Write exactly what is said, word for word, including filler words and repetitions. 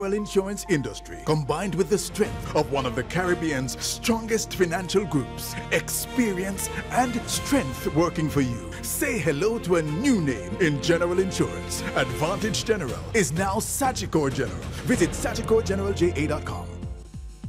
Well, insurance industry, combined with the strength of one of the Caribbean's strongest financial groups, experience and strength working for you. Say hello to a new name in general insurance. Advantage General is now Sagicor General. Visit sagicor general j a dot com.